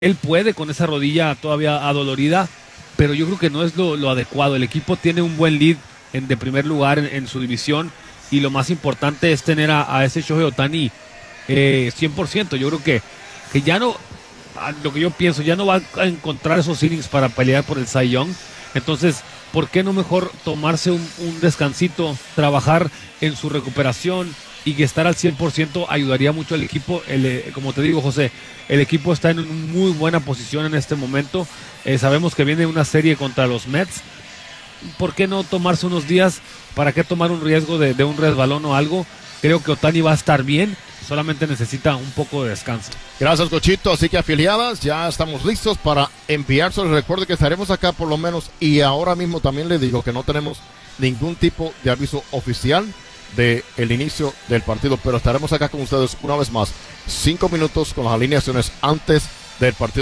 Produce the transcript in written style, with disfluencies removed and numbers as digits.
él puede con esa rodilla todavía adolorida, pero yo creo que no es lo adecuado. El equipo tiene un buen lead de primer lugar en su división, y lo más importante es tener a ese Shohei Ohtani 100%. Yo creo que ya no, lo que yo pienso, ya no va a encontrar esos innings para pelear por el Cy Young. Entonces, ¿por qué no mejor tomarse un descansito, trabajar en su recuperación y que estar al 100% ayudaría mucho al equipo? Como te digo, José, el equipo está en una muy buena posición en este momento. Sabemos que viene una serie contra los Mets. ¿Por qué no tomarse unos días? ¿Para qué tomar un riesgo de un resbalón o algo? Creo que Ohtani va a estar bien, solamente necesita un poco de descanso. Gracias, Cochito. Así que, afiliadas, ya estamos listos para enviárselos. Recuerde que estaremos acá por lo menos, y ahora mismo también le digo que no tenemos ningún tipo de aviso oficial del inicio del partido, pero estaremos acá con ustedes una vez más 5 minutos con las alineaciones antes del partido.